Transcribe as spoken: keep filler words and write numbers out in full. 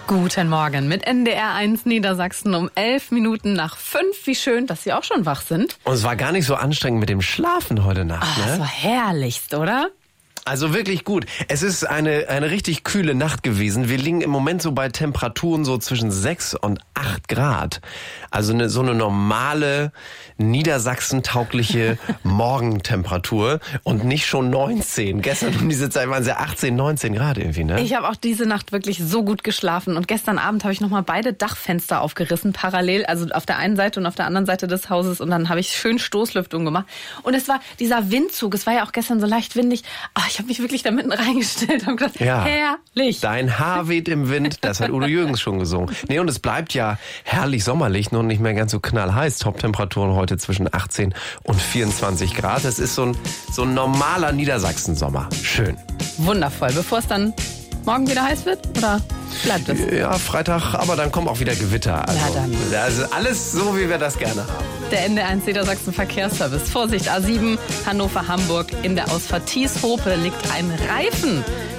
Guten Morgen mit N D R eins Niedersachsen um elf Minuten nach fünf. Wie schön, dass Sie auch schon wach sind. Und es war gar nicht so anstrengend mit dem Schlafen heute Nacht. Ach, ne? das war herrlichst, oder? Also wirklich gut. Es ist eine, eine richtig kühle Nacht gewesen. Wir liegen im Moment so bei Temperaturen so zwischen sechs und acht Grad. Also eine, so eine normale, niedersachsentaugliche Morgentemperatur und nicht schon neunzehn. Gestern um diese Zeit waren es ja achtzehn, neunzehn Grad irgendwie, ne? Ich habe auch diese Nacht wirklich so gut geschlafen. Und gestern Abend habe ich nochmal beide Dachfenster aufgerissen, parallel. Also auf der einen Seite und auf der anderen Seite des Hauses. Und dann habe ich schön Stoßlüftung gemacht. Und es war dieser Windzug. Es war ja auch gestern so leicht windig. Ach, ich habe mich wirklich da mitten reingestellt und gedacht, ja. herrlich. Dein Haar weht im Wind, das hat Udo Jürgens schon gesungen. Nee, und es bleibt ja herrlich sommerlich, nur nicht mehr ganz so knallheiß. Top-Temperaturen heute zwischen achtzehn und vierundzwanzig Grad. Es ist so ein, so ein normaler Niedersachsen-Sommer. Schön. Wundervoll. Bevor es dann morgen wieder heiß wird, oder bleibt es? Ja, Freitag, aber dann kommen auch wieder Gewitter. Also, ja, dann. Also alles so, wie wir das gerne haben. Der N D R eins Niedersachsen Verkehrsservice. Vorsicht, A sieben, Hannover-Hamburg. In der Ausfahrt Thies-Hope liegt ein Reifen